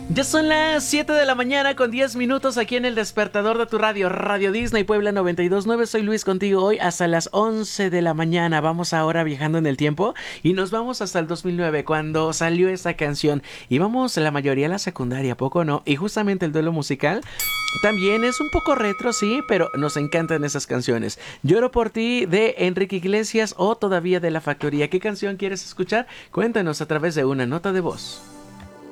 Ya son las 7 de la mañana con 10 minutos aquí en el despertador de tu radio, Radio Disney Puebla 92.9. Soy Luis contigo hoy hasta las 11 de la mañana. Vamos ahora viajando en el tiempo y nos vamos hasta el 2009 cuando salió esta canción. Y vamos la mayoría a la secundaria, ¿poco no? Y justamente el duelo musical también es un poco retro, sí, pero nos encantan esas canciones. Lloro por ti de Enrique Iglesias o todavía de La Factoría. ¿Qué canción quieres escuchar? Cuéntanos a través de una nota de voz.